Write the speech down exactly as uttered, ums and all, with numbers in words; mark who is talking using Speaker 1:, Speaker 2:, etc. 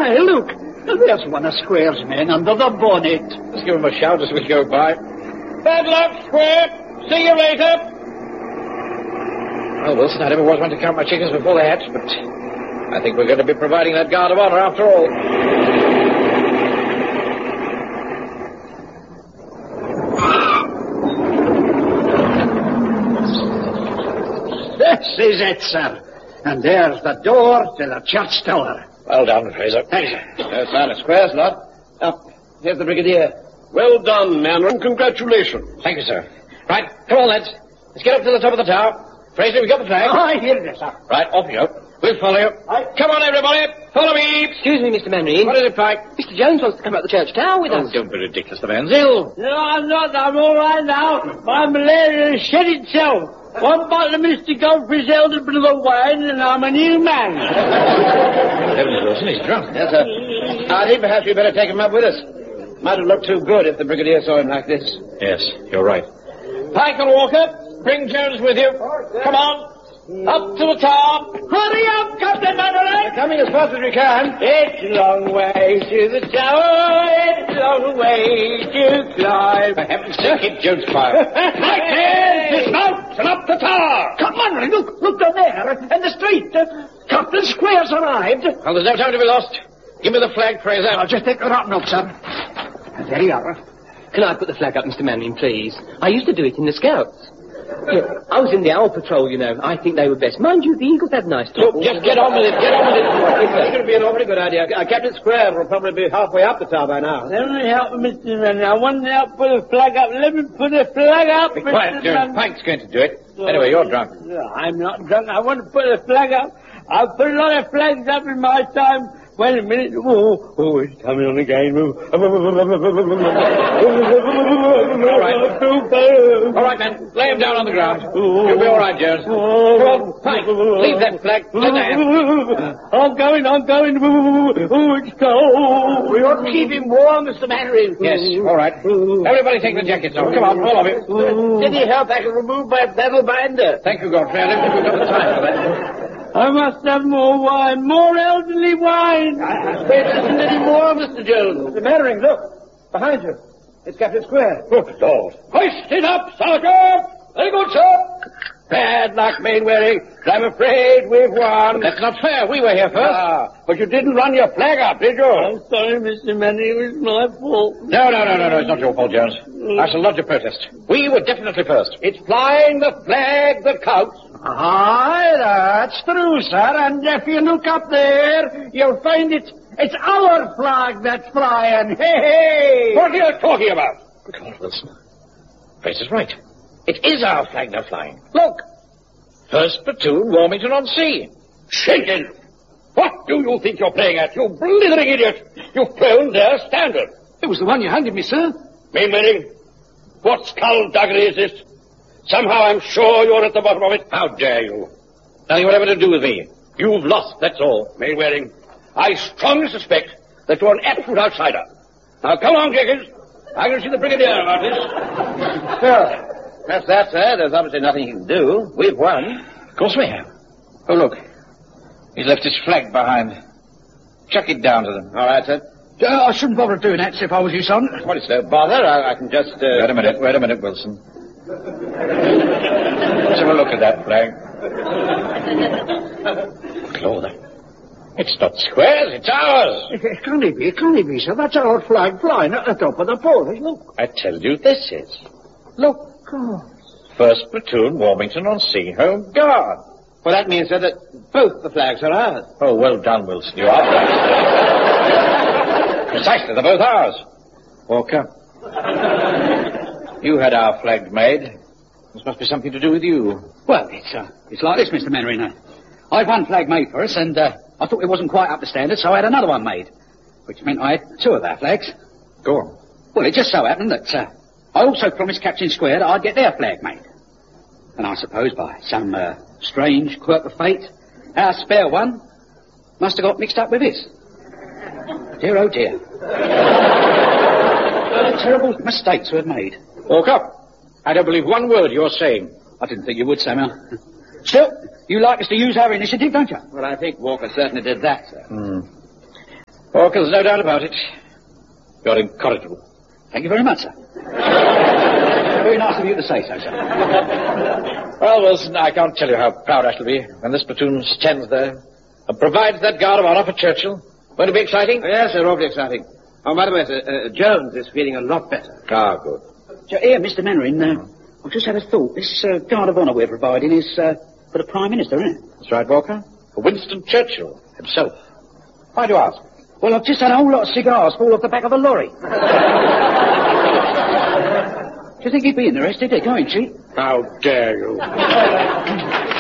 Speaker 1: Why, look. There's one of Square's men under the bonnet.
Speaker 2: Let's give him a shout as we go by.
Speaker 3: Bad luck, Square. See you later.
Speaker 2: Well, Wilson, I never was one to count my chickens before they hatch, but I think we're going to be providing that guard of honor after all.
Speaker 1: This is it, sir. And there's the door to the church tower.
Speaker 2: Well done, Fraser.
Speaker 1: Thank you.
Speaker 2: No sign of Square's lot. Up. Here's the Brigadier.
Speaker 3: Well done, Mandarin. Congratulations.
Speaker 2: Thank you, sir. Right, come on, lads. Let's get up to the top of the tower. Fraser, we got the flag.
Speaker 1: Oh, I hear you, sir.
Speaker 2: Right, off you go. We'll follow you.
Speaker 1: Aye.
Speaker 2: Come on, everybody. Follow me.
Speaker 4: Excuse me, Mister Mandarin.
Speaker 2: What is it, Pike?
Speaker 4: Mister Jones wants to come up the church tower with
Speaker 2: Oh,
Speaker 4: us.
Speaker 2: don't be ridiculous. The man's ill.
Speaker 5: No, I'm not. I'm all right now. My malaria shed itself. One bottle of Mister Godfrey's elder brother wine, and I'm a new man.
Speaker 2: Heavens, Wilson, he's drunk. Yes, sir. I think perhaps we'd better take him up with us. Might have looked too good if the Brigadier saw him like this. Yes, you're right.
Speaker 3: Pike and Walker, bring Jones with you. Come on. Up to the top.
Speaker 5: Hurry up, Captain Mandarin.
Speaker 2: We're coming as fast as we can.
Speaker 5: It's a long way to the tower. It's a long way to climb.
Speaker 2: For heaven's sake, keep Jones quiet.
Speaker 3: Pike, dismount and up the tower.
Speaker 1: Come on, look, look down there, in the street. Uh, Captain Square's arrived.
Speaker 2: Well, there's no time to be lost. Give me the flag, Fraser.
Speaker 1: I'll just take the rotten up, sir. There you are.
Speaker 4: Can I put the flag up, Mister Mandarin, please? I used to do it in the Scouts. Yeah, I was in the Owl Patrol, you know. I think they were best. Mind you, the Eagles have nice talk.
Speaker 2: Look, just get on with it. Get on with it. It's going to be an awfully good idea. Uh, Captain Square will probably be halfway up the tower by now.
Speaker 5: Let me help Mister Mandarin. I want to help put the flag up. Let me put the flag up,
Speaker 2: Be
Speaker 5: Mister
Speaker 2: quiet, Jones. Pike's going to do it. Anyway, you're drunk.
Speaker 5: No, I'm not drunk. I want to put the flag up. I've put a lot of flags up in my time. Wait a minute. Oh, oh, it's coming on again.
Speaker 2: All right. All right, man. Lay him down on the ground. You'll be all right, Jones. Come on, Pike. Leave that flag. Sit down.
Speaker 5: I'm going, I'm going. Oh, it's cold.
Speaker 1: We ought to keep him warm, Mister Mandarin.
Speaker 2: Yes, all right. Everybody take the jackets off. Come on, all of you.
Speaker 1: Did he help? I can remove my battle binder.
Speaker 2: Thank you, Godfrey. I don't think we've got the time for that.
Speaker 5: I must have more wine, more elderly wine.
Speaker 1: There isn't any more, Mister Jones.
Speaker 2: Mister Mannering, look. Behind you. It's Captain Square.
Speaker 3: Good Lord. Hoist it up, Sergeant. Very good, sir.
Speaker 2: Bad luck, Mainwaring. I'm afraid we've won. That's not fair. We were here first.
Speaker 3: Ah, but you didn't run your flag up, did you?
Speaker 5: I'm sorry, Mister Manning. It was my fault.
Speaker 2: No, no, no, no, no. It's not your fault, Jones. I shall lodge a protest. We were definitely first.
Speaker 3: It's flying the flag that counts.
Speaker 1: Aye, that's true, sir. And if you look up there, you'll find it. It's our flag that's flying. Hey, hey!
Speaker 3: What are you talking about?
Speaker 2: Good Lord, Wilson. Grace is right. It is our flag they're flying. Look. First platoon, Warmington on sea.
Speaker 3: Jenkins! What do you think you're playing at, you blithering idiot? You've thrown their standard.
Speaker 1: It was the one you handed me, sir.
Speaker 3: Mainwaring, what skullduggery is this? Somehow I'm sure you're at the bottom of it.
Speaker 2: How dare you? Nothing whatever to do with me. You've lost, that's all.
Speaker 3: Mainwaring, I strongly suspect that you're an absolute outsider. Now, come on, Jenkins. I can see the Brigadier about this.
Speaker 2: Well, that's that, sir. There's obviously nothing you can do. We've won. Of course we have. Oh, look. He's left his flag behind. Chuck it down to them. All right, sir.
Speaker 1: Uh, I shouldn't bother doing that if I was you, son.
Speaker 2: Well, it's no bother. I, I can just... Uh... Wait a minute. Wait a minute, Wilson. Let's have a look at that flag. Lord, it's not Square's, it's ours.
Speaker 1: It, it can't be, it can't be, sir. That's our flag flying at the top of the pole. Look.
Speaker 2: I tell you, this is. Look.
Speaker 1: God.
Speaker 2: First platoon, Warmington on sea, home guard. Well, that means, sir, that both the flags are ours. Oh, well done, Wilson. You are right. Precisely, they're both ours. Walker. You had our flag made. This must be something to do with you.
Speaker 1: Well, it's uh, it's like this, Mister Mannering. I had one flag made for us, and uh, I thought it wasn't quite up to standard, so I had another one made, which meant I had two of our flags.
Speaker 2: Go on.
Speaker 1: Well, it just so happened that uh, I also promised Captain Square that I'd get their flag made. And I suppose by some uh, strange quirk of fate, our spare one must have got mixed up with his. Dear, oh dear. What a terrible mistakes we've made.
Speaker 2: Walker, I don't believe one word you're saying.
Speaker 1: I didn't think you would, Samuel. Still, you like us to use our initiative, don't you?
Speaker 2: Well, I think Walker certainly did that, sir. Hmm. Walker, there's no doubt about it. You're incorrigible.
Speaker 1: Thank you very much, sir. Very nice of you to say so, sir.
Speaker 2: Well, Wilson, I can't tell you how proud I shall be when this platoon stands there and provides that guard of honor for Churchill. Won't it be exciting?
Speaker 3: Yes, sir, awfully exciting. Oh, by the way, sir, uh, Jones is feeling a lot better.
Speaker 2: Ah, good.
Speaker 1: So, here, Mister Mainwaring, uh, I've just had a thought. This uh, guard of honor we're providing is uh, for the Prime Minister, isn't it?
Speaker 2: That's right, Walker. For Winston Churchill himself. Why do you ask?
Speaker 1: Well, I've just had a whole lot of cigars fall off the back of a lorry. Do you think he'd be interested? They're going cheap.
Speaker 2: How dare you?